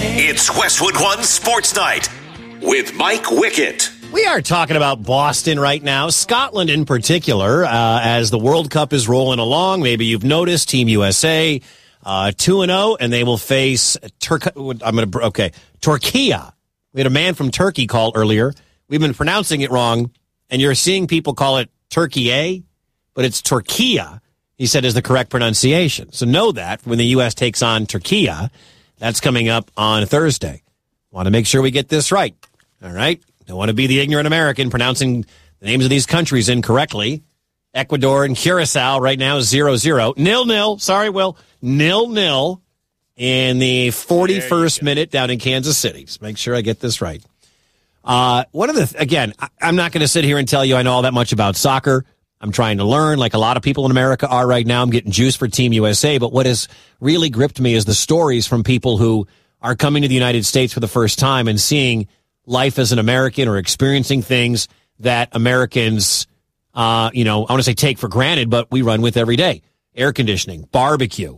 It's Westwood One Sports Night with Mike Wickett. We are talking about Boston right now, Scotland in particular, as the World Cup is rolling along. Maybe you've noticed Team USA 2-0, and they will face Turquia. We had a man from Turkey call earlier. We've been pronouncing it wrong, and you're seeing people call it Turkey, but it's Turquia, he said, is the correct pronunciation. So know that when the U.S. takes on Turquia, that's coming up on Thursday. Want to make sure we get this right. All right? Don't want to be the ignorant American pronouncing the names of these countries incorrectly. Ecuador and Curacao right now 0-0. 0-0. Sorry, Will. 0-0 in the 41st minute down in Kansas City. Just make sure I get this right. I'm not going to sit here and tell you I know all that much about soccer. I'm trying to learn like a lot of people in America are right now. I'm getting juiced for Team USA. But what has really gripped me is the stories from people who are coming to the United States for the first time and seeing life as an American or experiencing things that Americans, I want to say take for granted, but we run with every day. Air conditioning, barbecue,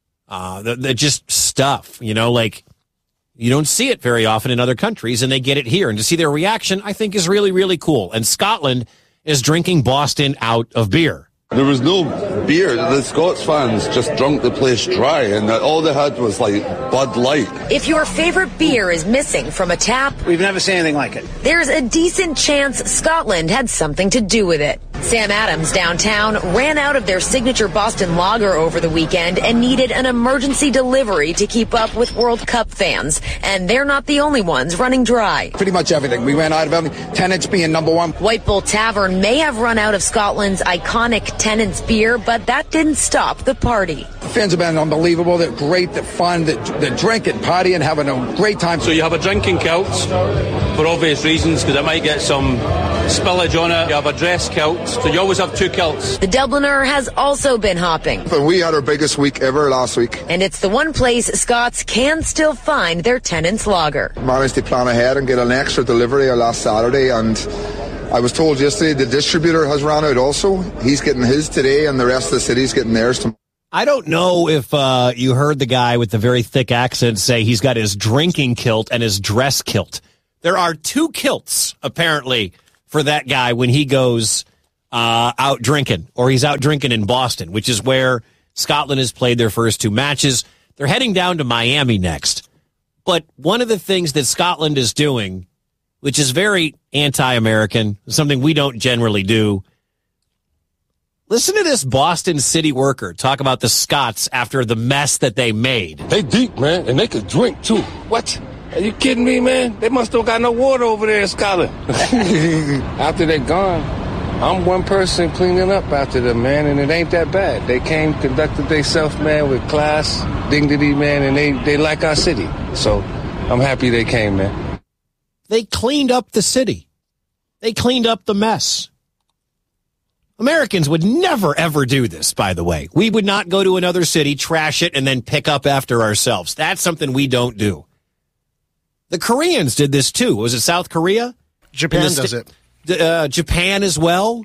the just stuff, like you don't see it very often in other countries, and they get it here. And to see their reaction, I think is really, really cool. And Scotland is drinking Boston out of beer. There was no beer. The Scots fans just drunk the place dry, and all they had was like Bud Light. If your favorite beer is missing from a tap, we've never seen anything like it. There's a decent chance Scotland had something to do with it. Sam Adams downtown ran out of their signature Boston Lager over the weekend and needed an emergency delivery to keep up with World Cup fans. And they're not the only ones running dry. Pretty much everything. We ran out of everything. Tennant's being number one. White Bull Tavern may have run out of Scotland's iconic Tennant's beer, but that didn't stop the party. Fans have been unbelievable. They're great. They're fun. They're drinking, partying, having a great time. So you have a drinking kilt for obvious reasons, because it might get some spillage on it. You have a dress kilt, so you always have two kilts. The Dubliner has also been hopping. We had our biggest week ever last week. And it's the one place Scots can still find their Tennant's Lager. Managed to plan ahead and get an extra delivery last Saturday, and I was told yesterday the distributor has ran out also. He's getting his today, and the rest of the city's getting theirs tomorrow. I don't know if you heard the guy with the very thick accent say he's got his drinking kilt and his dress kilt. There are two kilts, apparently, for that guy when he goes out drinking, or he's out drinking in Boston, which is where Scotland has played their first two matches. They're heading down to Miami next. But one of the things that Scotland is doing, which is very anti-American, something we don't generally do. Listen to this Boston city worker talk about the Scots after the mess that they made. They deep, man, and they could drink, too. What? Are you kidding me, man? They must have got no water over there in Scotland. After they're gone, I'm one person cleaning up after them, man, and it ain't that bad. They came, conducted themselves, man, with class, dignity, man, and they like our city. So I'm happy they came, man. They cleaned up the city. They cleaned up the mess. Americans would never, ever do this, by the way. We would not go to another city, trash it, and then pick up after ourselves. That's something we don't do. The Koreans did this, too. Was it South Korea? Japan does it. Japan as well.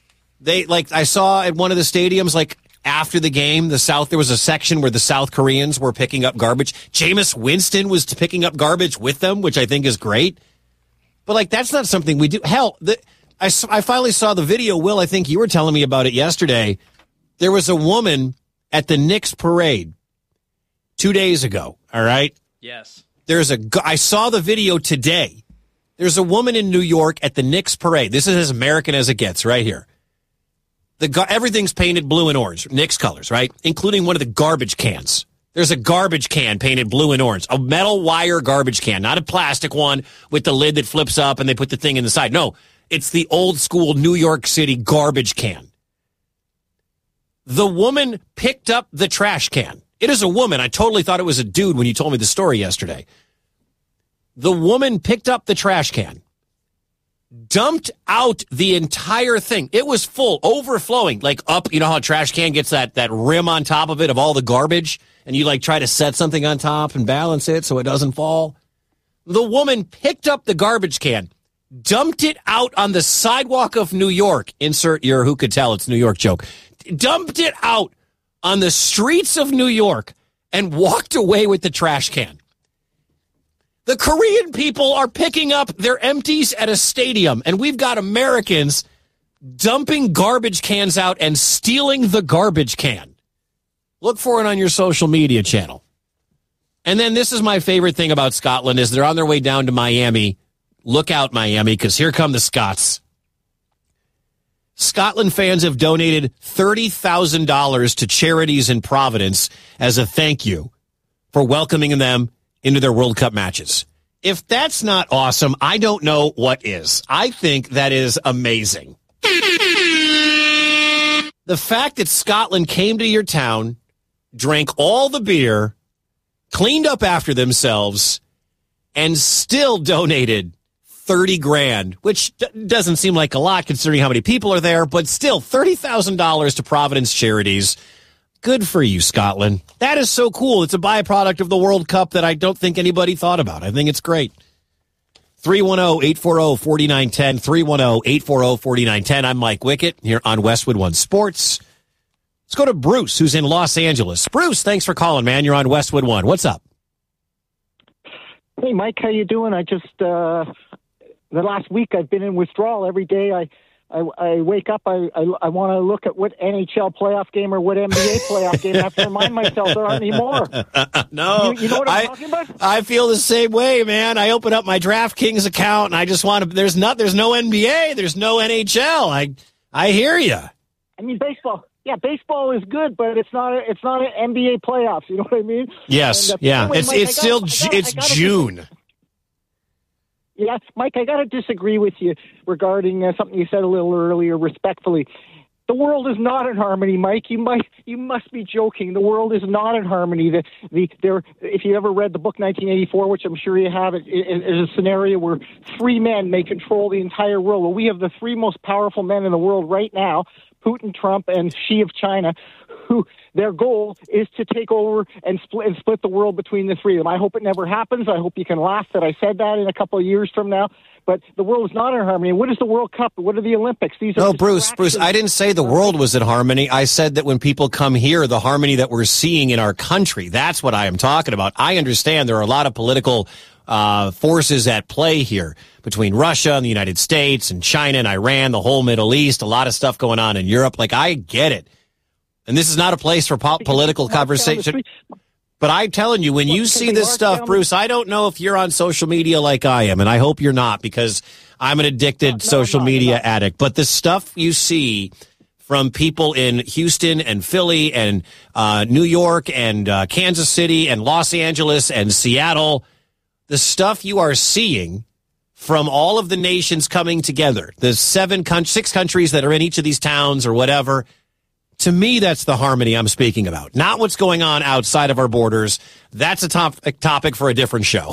I saw at one of the stadiums, after the game, there was a section where the South Koreans were picking up garbage. Jameis Winston was picking up garbage with them, which I think is great. But, that's not something we do. Hell, I finally saw the video. Will, I think you were telling me about it yesterday. There was a woman at the Knicks parade 2 days ago, all right? Yes. I saw the video today. There's a woman in New York at the Knicks parade. This is as American as it gets right here. Everything's painted blue and orange, Knicks colors, right? Including one of the garbage cans. There's a garbage can painted blue and orange, a metal wire garbage can, not a plastic one with the lid that flips up and they put the thing in the side. No, it's the old school New York City garbage can. The woman picked up the trash can. It is a woman. I totally thought it was a dude when you told me the story yesterday. The woman picked up the trash can, dumped out the entire thing. It was full, overflowing, up. You know how a trash can gets that rim on top of it of all the garbage, and you try to set something on top and balance it so it doesn't fall? The woman picked up the garbage can, dumped it out on the sidewalk of New York. Insert your who could tell it's New York joke. Dumped it out on the streets of New York and walked away with the trash can. The Korean people are picking up their empties at a stadium, and we've got Americans dumping garbage cans out and stealing the garbage can. Look for it on your social media channel. And then this is my favorite thing about Scotland is they're on their way down to Miami. Look out, Miami, because here come the Scots. Scotland fans have donated $30,000 to charities in Providence as a thank you for welcoming them into their World Cup matches. If that's not awesome, I don't know what is. I think that is amazing. The fact that Scotland came to your town, drank all the beer, cleaned up after themselves, and still donated $30,000, which doesn't seem like a lot considering how many people are there, but still $30,000 to Providence charities. Good for you, Scotland. That is so cool. It's a byproduct of the World Cup that I don't think anybody thought about. I think it's great. 310-840-4910, 310-840-4910. I'm Mike Wickett here on Westwood One Sports. Let's go to Bruce, who's in Los Angeles. Bruce, thanks for calling, man. You're on Westwood One. What's up? Hey, Mike, how you doing? I just the last week I've been in withdrawal. Every day I wake up, I want to look at what NHL playoff game or what NBA playoff game. I have to remind myself there aren't any more. No. You know what I'm talking about? I feel the same way, man. I open up my DraftKings account and I just want to, there's no NBA, there's no NHL. I hear you. I mean, baseball. Yeah, baseball is good, but it's not an NBA playoffs. You know what I mean? Yes. And, yeah. anyway, Mike, It's June. Yeah, Mike, I got to disagree with you regarding something you said a little earlier, respectfully. The world is not in harmony, Mike. You must be joking. The world is not in harmony. If you ever read the book 1984, which I'm sure you have, it is a scenario where three men may control the entire world. Well, we have the three most powerful men in the world right now, Putin, Trump, and Xi of China, who their goal is to take over and split the world between the three of them. I hope it never happens. I hope you can laugh that I said that in a couple of years from now. But the world is not in harmony. What is the World Cup? What are the Olympics? These are no, Bruce, I didn't say the world was in harmony. I said that when people come here, the harmony that we're seeing in our country, that's what I am talking about. I understand there are a lot of political forces at play here between Russia and the United States and China and Iran, the whole Middle East, a lot of stuff going on in Europe. Like, I get it. And this is not a place for political conversation. But I'm telling you, when you see this stuff, Bruce, I don't know if you're on social media like I am, and I hope you're not because I'm an addicted social media addict. But the stuff you see from people in Houston and Philly and New York and Kansas City and Los Angeles and Seattle, the stuff you are seeing from all of the nations coming together, the 6 countries that are in each of these towns or whatever, to me, that's the harmony I'm speaking about. Not what's going on outside of our borders. That's a topic for a different show.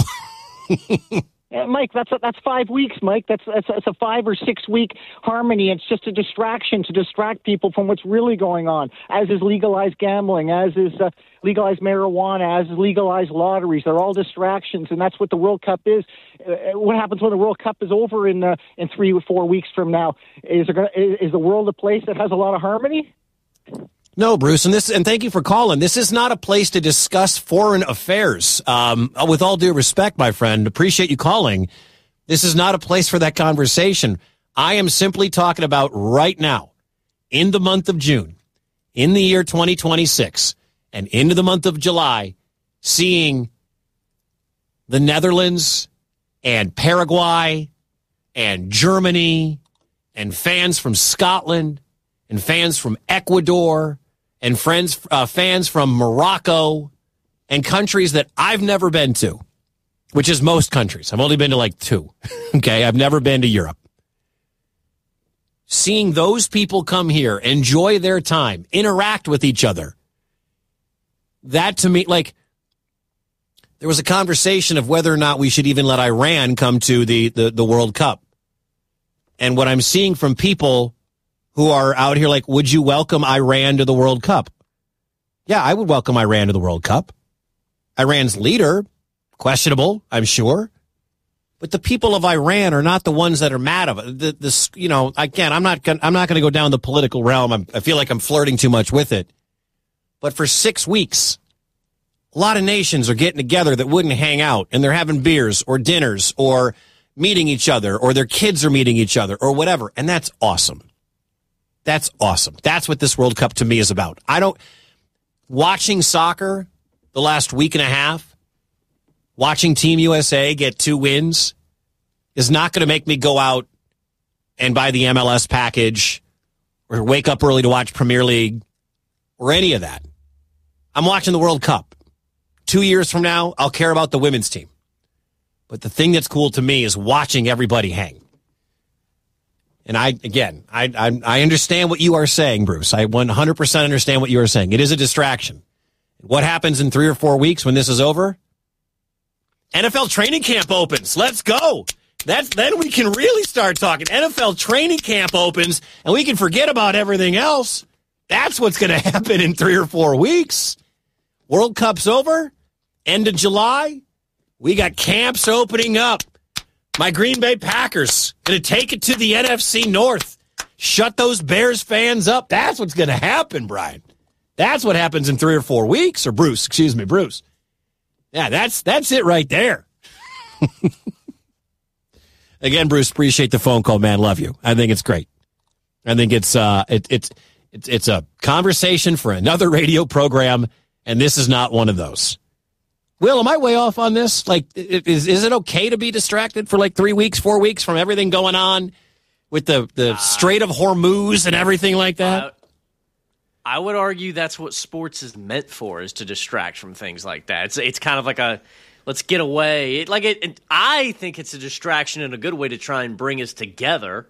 Mike, that's 5 weeks, Mike. That's a 5 or 6 week harmony. It's just a distraction to distract people from what's really going on, as is legalized gambling, as is legalized marijuana, as is legalized lotteries. They're all distractions, and that's what the World Cup is. What happens when the World Cup is over in 3 or 4 weeks from now? Is the world a place that has a lot of harmony? No, Bruce, and thank you for calling. This is not a place to discuss foreign affairs. With all due respect, my friend, appreciate you calling. This is not a place for that conversation. I am simply talking about right now, in the month of June, in the year 2026, and into the month of July, seeing the Netherlands and Paraguay and Germany and fans from Scotland and fans from Ecuador and fans from Morocco and countries that I've never been to, which is most countries. I've only been to like 2. Okay, I've never been to Europe. Seeing those people come here, enjoy their time, interact with each other, that to me, like, there was a conversation of whether or not we should even let Iran come to the World Cup. And what I'm seeing from people who are out here like, would you welcome Iran to the World Cup? Yeah, I would welcome Iran to the World Cup. Iran's leader, questionable, I'm sure. But the people of Iran are not the ones that are mad of it. Again, I'm not going to go down the political realm. I feel like I'm flirting too much with it. But for 6 weeks, A lot of nations are getting together that wouldn't hang out, and they're having beers or dinners or meeting each other, or their kids are meeting each other or whatever. And that's awesome. That's awesome. That's what this World Cup to me is about. Watching soccer the last week and a half, watching Team USA get 2 wins is not going to make me go out and buy the MLS package or wake up early to watch Premier League or any of that. I'm watching the World Cup. 2 years from now, I'll care about the women's team. But the thing that's cool to me is watching everybody hang. And I understand what you are saying, Bruce. I 100% understand what you are saying. It is a distraction. What happens in 3 or 4 weeks when this is over? NFL training camp opens. Let's go. Then we can really start talking. NFL training camp opens, and we can forget about everything else. That's what's going to happen in 3 or 4 weeks. World Cup's over. End of July. We got camps opening up. My Green Bay Packers going to take it to the NFC North. Shut those Bears fans up. That's what's going to happen, Brian. That's what happens in 3 or 4 weeks. Or Bruce, excuse me, Bruce. Yeah, that's it right there. Again, Bruce, appreciate the phone call, man. Love you. I think it's great. I think it's a conversation for another radio program, and this is not one of those. Will, am I way off on this? Like, is it okay to be distracted for like 3 weeks, 4 weeks from everything going on with the Strait of Hormuz and everything like that? I would argue that's what sports is meant for, is to distract from things like that. It's kind of like a let's get away. I think it's a distraction in a good way to try and bring us together.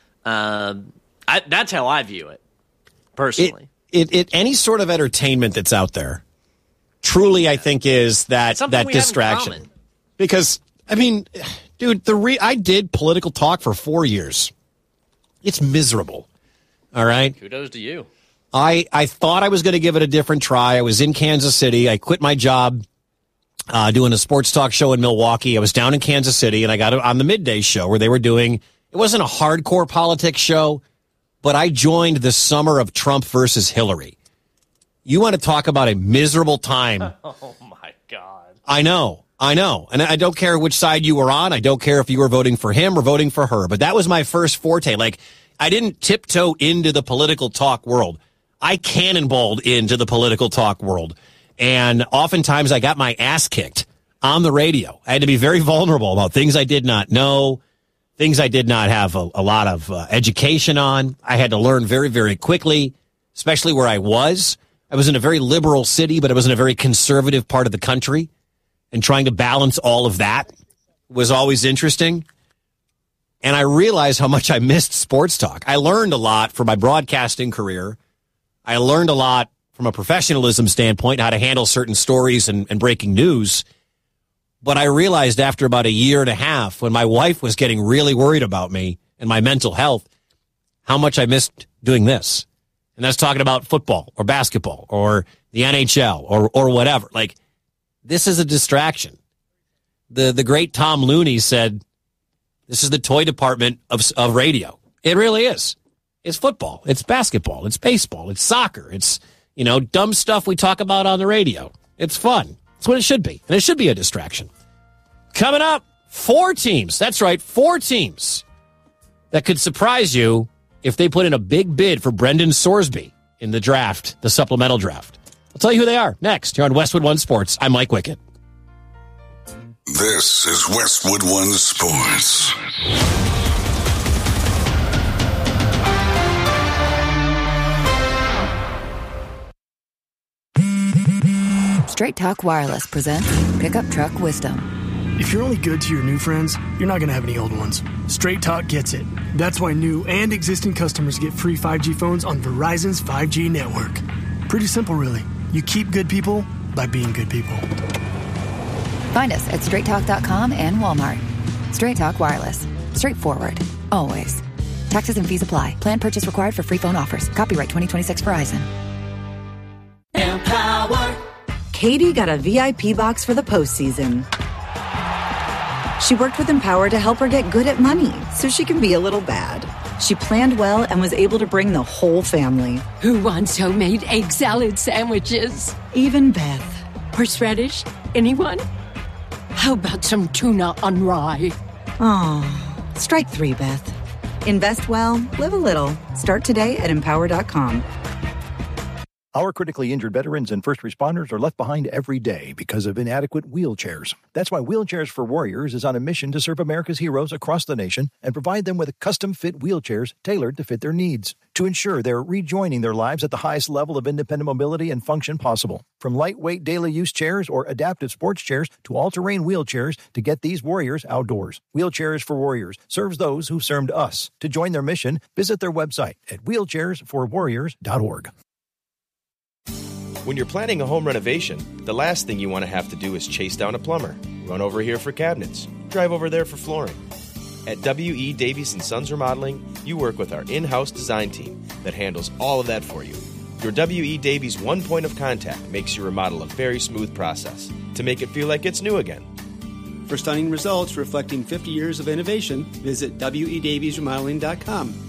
That's how I view it, personally. Any sort of entertainment that's out there, truly, I think, is that distraction. Because, I mean, dude, I did political talk for 4 years. It's miserable. All right? Kudos to you. I thought I was going to give it a different try. I was in Kansas City. I quit my job doing a sports talk show in Milwaukee. I was down in Kansas City, and I got on the midday show where they were doing, it wasn't a hardcore politics show, but I joined the summer of Trump versus Hillary. You want to talk about a miserable time. Oh, my God. I know. And I don't care which side you were on. I don't care if you were voting for him or voting for her. But that was my first forte. Like, I didn't tiptoe into the political talk world. I cannonballed into the political talk world. And oftentimes I got my ass kicked on the radio. I had to be very vulnerable about things I did not know, things I did not have a lot of education on. I had to learn very, very quickly, especially where I was. I was in a very liberal city, but I was in a very conservative part of the country. And trying to balance all of that was always interesting. And I realized how much I missed sports talk. I learned a lot from my broadcasting career. I learned a lot from a professionalism standpoint, how to handle certain stories and breaking news. But I realized after about a year and a half, when my wife was getting really worried about me and my mental health, how much I missed doing this. And that's talking about football or basketball or the NHL or whatever. Like, this is a distraction. The great Tom Looney said, this is the toy department of radio. It really is. It's football. It's basketball. It's baseball. It's soccer. It's, dumb stuff we talk about on the radio. It's fun. That's what it should be. And it should be a distraction. Coming up, 4 teams. That's right, 4 teams that could surprise you if they put in a big bid for Brendan Sorsby in the draft, the supplemental draft. I'll tell you who they are next here on Westwood One Sports. I'm Mike Wickett. This is Westwood One Sports. Straight Talk Wireless presents Pickup Truck Wisdom. If you're only good to your new friends, you're not going to have any old ones. Straight Talk gets it. That's why new and existing customers get free 5G phones on Verizon's 5G network. Pretty simple, really. You keep good people by being good people. Find us at straighttalk.com and Walmart. Straight Talk Wireless. Straightforward. Always. Taxes and fees apply. Plan purchase required for free phone offers. Copyright 2026 Verizon. Empower. Katie got a VIP box for the postseason. She worked with Empower to help her get good at money so she can be a little bad. She planned well and was able to bring the whole family. Who wants homemade egg salad sandwiches? Even Beth. Horseradish? Anyone? How about some tuna on rye? Oh, strike three, Beth. Invest well, live a little. Start today at Empower.com. Our critically injured veterans and first responders are left behind every day because of inadequate wheelchairs. That's why Wheelchairs for Warriors is on a mission to serve America's heroes across the nation and provide them with custom-fit wheelchairs tailored to fit their needs to ensure they're rejoining their lives at the highest level of independent mobility and function possible. From lightweight daily use chairs or adaptive sports chairs to all-terrain wheelchairs to get these warriors outdoors. Wheelchairs for Warriors serves those who served us. To join their mission, visit their website at wheelchairsforwarriors.org. When you're planning a home renovation, the last thing you want to have to do is chase down a plumber, run over here for cabinets, drive over there for flooring. At W.E. Davies & Sons Remodeling, you work with our in-house design team that handles all of that for you. Your W.E. Davies one point of contact makes your remodel a very smooth process to make it feel like it's new again. For stunning results reflecting 50 years of innovation, visit WEDaviesRemodeling.com.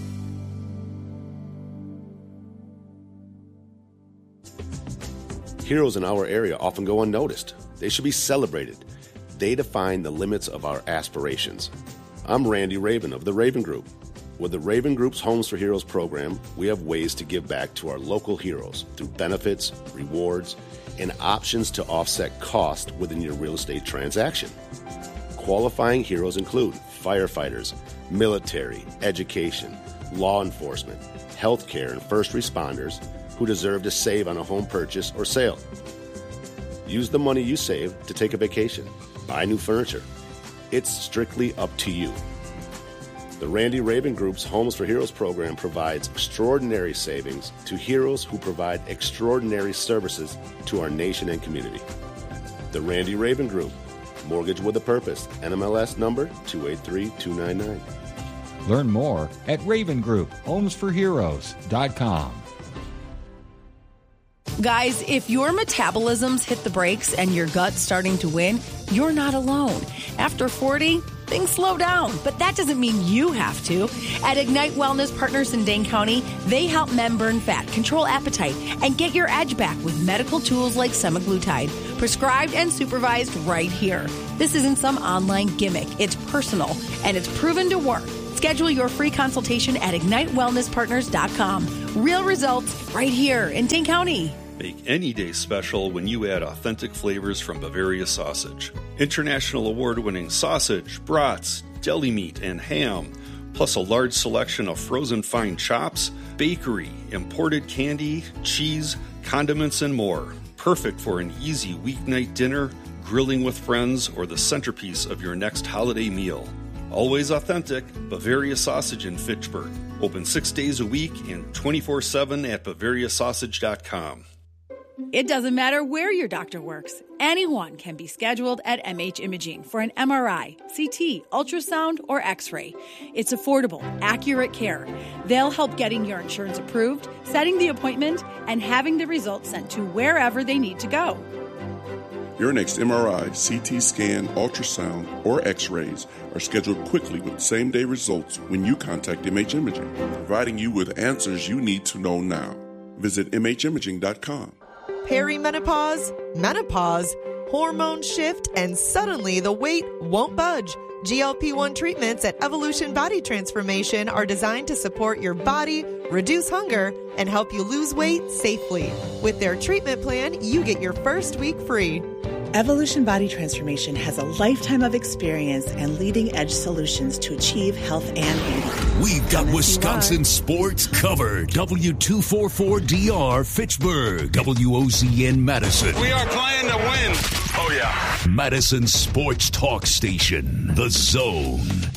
Heroes in our area often go unnoticed. They should be celebrated. They define the limits of our aspirations. I'm Randy Raven of the Raven Group. With the Raven Group's Homes for Heroes program, we have ways to give back to our local heroes through benefits, rewards, and options to offset cost within your real estate transaction. Qualifying heroes include firefighters, military, education, law enforcement, healthcare, and first responders who deserve to save on a home purchase or sale. Use the money you save to take a vacation, buy new furniture. It's strictly up to you. The Randy Raven Group's Homes for Heroes program provides extraordinary savings to heroes who provide extraordinary services to our nation and community. The Randy Raven Group, Mortgage with a Purpose, NMLS number 283299. Learn more at Raven Group, homesforheroes.com. Guys, if your metabolism's hit the brakes and your gut's starting to win, you're not alone. After 40, things slow down, but that doesn't mean you have to. At Ignite Wellness Partners in Dane County, they help men burn fat, control appetite, and get your edge back with medical tools like semaglutide, prescribed and supervised right here. This isn't some online gimmick. It's personal, and it's proven to work. Schedule your free consultation at IgniteWellnessPartners.com. Real results right here in Dane County. Make any day special when you add authentic flavors from Bavaria Sausage. International award-winning sausage, brats, deli meat, and ham, plus a large selection of frozen fine chops, bakery, imported candy, cheese, condiments, and more. Perfect for an easy weeknight dinner, grilling with friends, or the centerpiece of your next holiday meal. Always authentic, Bavaria Sausage in Fitchburg. Open 6 days a week and 24/7 at BavariaSausage.com. It doesn't matter where your doctor works. Anyone can be scheduled at MH Imaging for an MRI, CT, ultrasound, or X-ray. It's affordable, accurate care. They'll help getting your insurance approved, setting the appointment, and having the results sent to wherever they need to go. Your next MRI, CT scan, ultrasound, or X-rays are scheduled quickly with same-day results when you contact MH Imaging, providing you with answers you need to know now. Visit MHimaging.com. Perimenopause, menopause, hormone shift, and suddenly the weight won't budge. GLP-1 treatments at Evolution Body Transformation are designed to support your body, reduce hunger, and help you lose weight safely. With their treatment plan, you get your first week free. Evolution Body Transformation has a lifetime of experience and leading-edge solutions to achieve health and beauty. We've got Wisconsin sports covered. W244DR Fitchburg, WOZN Madison. We are playing to win. Oh, yeah. Madison Sports Talk Station, The Zone.